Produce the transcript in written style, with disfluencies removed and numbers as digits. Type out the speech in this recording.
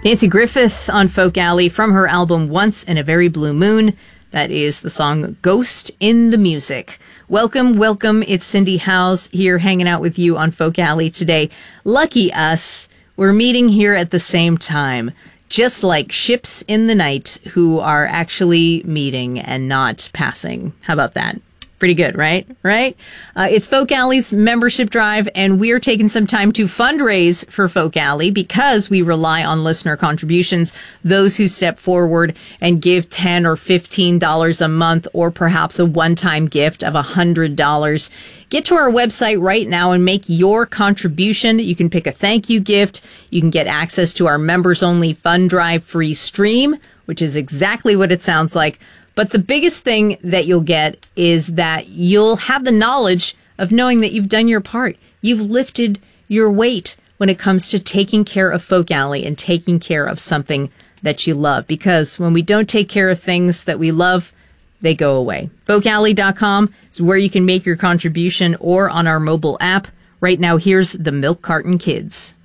Nanci Griffith on Folk Alley from her album Once in a Very Blue Moon. That is the song Ghost in the Music. Welcome, welcome. It's Cindy Howes here hanging out with you on Folk Alley today. Lucky us, we're meeting here at the same time, just like ships in the night who are actually meeting and not passing. How about that? Pretty good, right? It's Folk Alley's membership drive, and we're taking some time to fundraise for Folk Alley because we rely on listener contributions, those who step forward and give $10 or $15 a month, or perhaps a one-time gift of $100. Get to our website right now and make your contribution. You can pick a thank you gift. You can get access to our members-only fund drive free stream, which is exactly what it sounds like. But the biggest thing that you'll get is that you'll have the knowledge of knowing that you've done your part. You've lifted your weight when it comes to taking care of Folk Alley and taking care of something that you love. Because when we don't take care of things that we love, they go away. Folkalley.com is where you can make your contribution, or on our mobile app. Right now, here's the Milk Carton Kids.